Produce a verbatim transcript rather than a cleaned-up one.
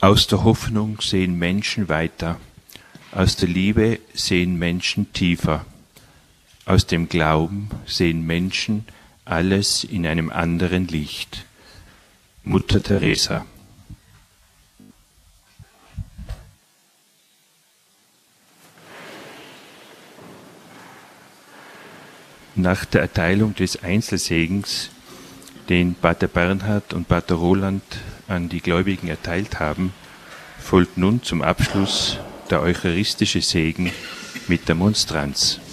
Aus der Hoffnung sehen Menschen weiter, aus der Liebe sehen Menschen tiefer, aus dem Glauben sehen Menschen alles in einem anderen Licht. Mutter Teresa. Nach der Erteilung des Einzelsegens, den Pater Bernhard und Pater Roland an die Gläubigen erteilt haben, folgt nun zum Abschluss der eucharistische Segen mit der Monstranz.